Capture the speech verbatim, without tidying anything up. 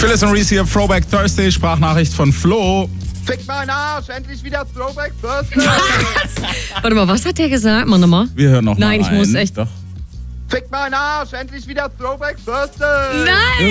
Phyllis und Reese hier, Throwback Thursday, Sprachnachricht von Flo. Fick meinen Arsch, endlich wieder Throwback Thursday. Was? Warte mal, was hat der gesagt? Mal nochmal. Wir hören noch Nein, mal ich muss rein. echt- Doch. Fick meinen Arsch, endlich wieder Throwback Thursday. Nein!